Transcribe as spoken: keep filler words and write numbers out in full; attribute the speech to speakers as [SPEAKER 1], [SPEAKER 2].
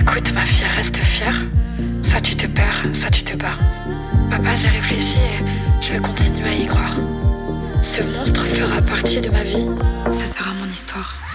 [SPEAKER 1] Écoute ma fille, reste fière. Soit tu te perds, soit tu te bats. Papa, j'ai réfléchi et je vais continuer à y croire. Ce monstre fera partie de ma vie. Ce sera mon histoire.